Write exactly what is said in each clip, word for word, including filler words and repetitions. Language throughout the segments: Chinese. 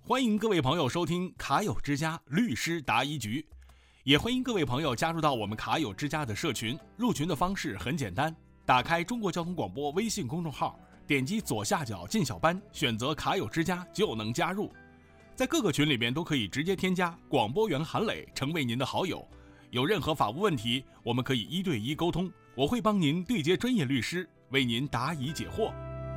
欢迎各位朋友收听卡友之家律师答疑局，也欢迎各位朋友加入到我们卡友之家的社群。入群的方式很简单，打开中国交通广播微信公众号，点击左下角进小班，选择卡友之家就能加入。在各个群里面都可以直接添加广播员韩磊成为您的好友。有任何法务问题，我们可以一对一沟通，我会帮您对接专业律师，为您答疑解惑。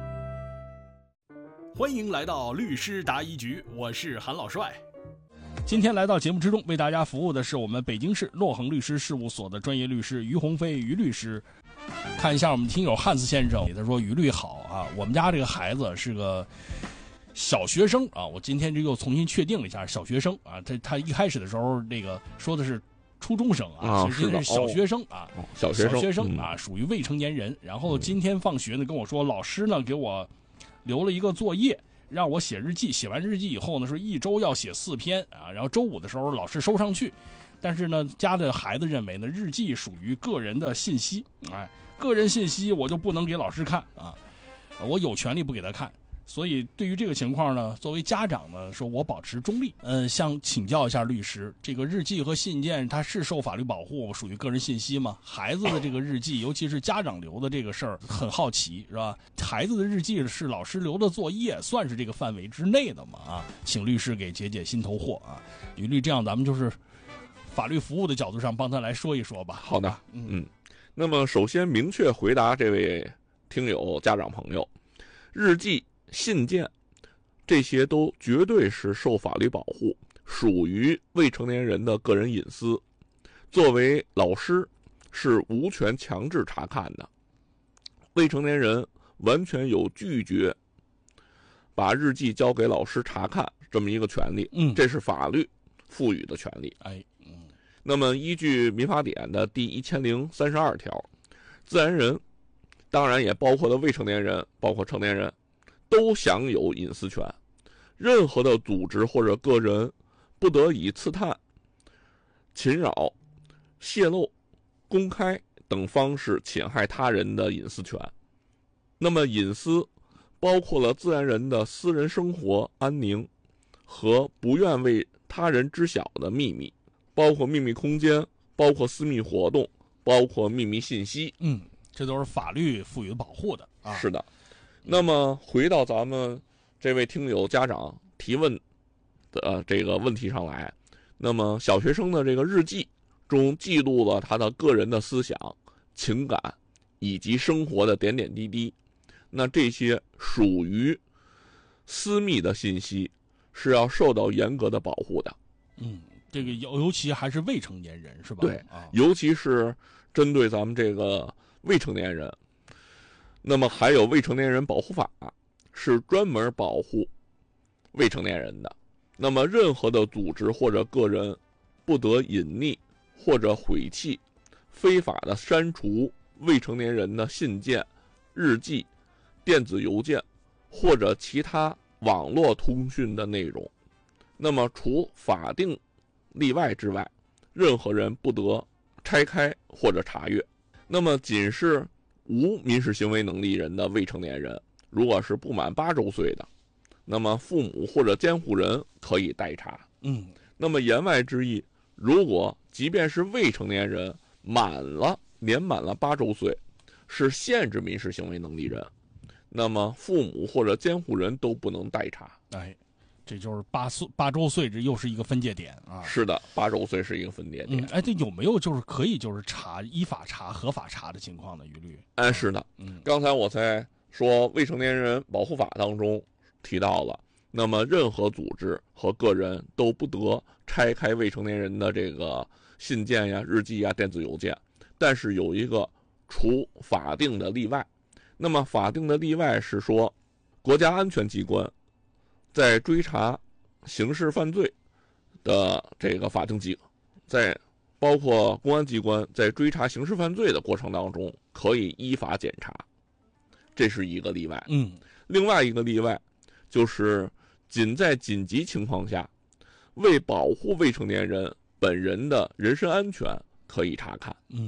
欢迎来到律师答疑局，我是韩老帅。今天来到节目之中为大家服务的是我们北京市洛恒律师事务所的专业律师于鸿飞于律师。看一下我们听友汉斯先生，他说于律好啊，我们家这个孩子是个小学生啊，我今天这又重新确定了一下小学生啊，他他一开始的时候那个说的是初中生啊，实际上是小学生啊， 哦、小学生小学生啊、嗯，属于未成年人。然后今天放学呢跟我说，老师呢给我留了一个作业，让我写日记，写完日记以后呢，说一周要写四篇啊，然后周五的时候老师收上去。但是呢，家的孩子认为呢，日记属于个人的信息，哎，个人信息我就不能给老师看啊，我有权利不给他看。所以对于这个情况呢，作为家长呢，说我保持中立。嗯，想请教一下律师，这个日记和信件它是受法律保护，属于个人信息吗？孩子的这个日记，尤其是家长留的这个事儿，很好奇，是吧？孩子的日记是老师留的作业，算是这个范围之内的吗？啊，请律师给解解心头惑啊。于律，这样咱们就是法律服务的角度上帮他来说一说吧。 好的，嗯嗯。那么首先明确回答这位听友家长朋友，日记、信件这些都绝对是受法律保护，属于未成年人的个人隐私，作为老师是无权强制查看的。未成年人完全有拒绝把日记交给老师查看这么一个权利， 嗯， 这是法律赋予的权利。 哎，嗯， 那么依据民法典的第一千零三十二条，自然人，当然也包括了未成年人，包括成年人，都享有隐私权。任何的组织或者个人不得以刺探、侵扰、泄露、公开等方式侵害他人的隐私权。那么隐私包括了自然人的私人生活安宁和不愿为他人知晓的秘密，包括秘密空间，包括私密活动，包括秘密信息。 嗯，这都是法律赋予的保护的啊。 是的。那么回到咱们这位听友家长提问的这个问题上来，那么小学生的这个日记中记录了他的个人的思想、情感以及生活的点点滴滴，那这些属于私密的信息，是要受到严格的保护的。 嗯，这个尤尤其还是未成年人是吧？ 对， 啊， 尤其是针对咱们这个未成年人。那么还有未成年人保护法，是专门保护未成年人的。那么任何的组织或者个人不得隐匿或者毁弃、非法的删除未成年人的信件、日记、电子邮件或者其他网络通讯的内容。那么除法定例外之外，任何人不得拆开或者查阅。那么仅是无民事行为能力人的未成年人，如果是不满八周岁的，那么父母或者监护人可以代查。 嗯， 那么言外之意，如果即便是未成年人满了年满了八周岁，是限制民事行为能力人，那么父母或者监护人都不能代查。 哎，这就是八岁八周岁，这又是一个分界点啊。 是的，八周岁是一个分界点。 嗯，哎，这有没有就是可以就是查依法查、合法查的情况呢？于律？ 哎，是的。 嗯， 刚才我才说未成年人保护法当中提到了，那么任何组织和个人都不得拆开未成年人的这个信件呀、日记呀、电子邮件，但是有一个除法定的例外。那么法定的例外是说，国家安全机关在追查刑事犯罪的这个法定机，在包括公安机关在追查刑事犯罪的过程当中，可以依法检查，这是一个例外。 嗯， 另外一个例外就是仅在紧急情况下，为保护未成年人本人的人身安全可以查看。 嗯，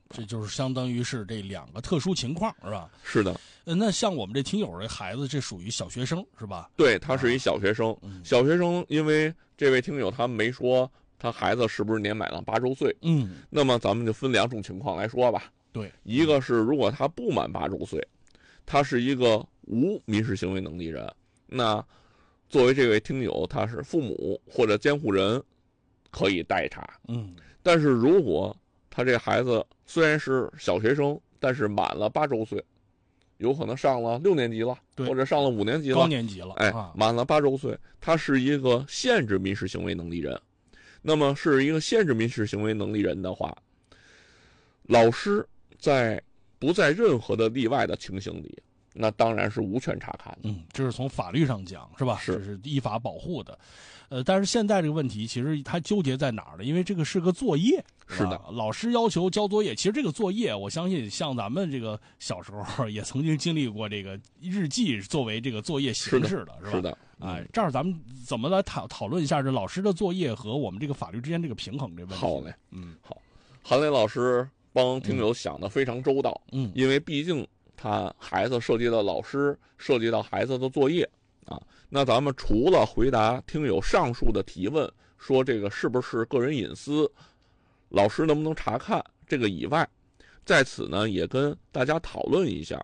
这就是相当于是这两个特殊情况，是吧？ 是的。 呃，那像我们这听友这孩子，这属于小学生是吧？ 对，他是一小学生。 嗯、 小学生，因为这位听友他没说他孩子是不是年满了八周岁。 嗯， 那么咱们就分两种情况来说吧。 对， 一个是如果他不满八周岁，他是一个无民事行为能力人，那作为这位听友，他是父母或者监护人可以代查。 嗯， 但是如果他这孩子虽然是小学生，但是满了八周岁，有可能上了六年级了，或者上了五年级了， 高年级了， 哎， 啊、 满了八周岁，他是一个限制民事行为能力人。那么是一个限制民事行为能力人的话，老师在不在任何的例外的情形里，那当然是无权查看的。 嗯，这是从法律上讲，是吧？ 是， 这是依法保护的。呃，但是现在这个问题，其实它纠结在哪儿呢？因为这个是个作业， 是的， 老师要求交作业。其实这个作业，我相信像咱们这个小时候也曾经经历过这个日记作为这个作业形式的，是吧？ 是的。 哎，这儿咱们怎么来讨讨论一下这老师的作业和我们这个法律之间这个平衡这问题？ 好嘞， 嗯， 好，韩磊老师帮听友想的非常周到， 嗯， 因为毕竟他孩子涉及到老师，涉及到孩子的作业啊。那咱们除了回答听友上述的提问，说这个是不是个人隐私，老师能不能查看这个以外，在此呢也跟大家讨论一下，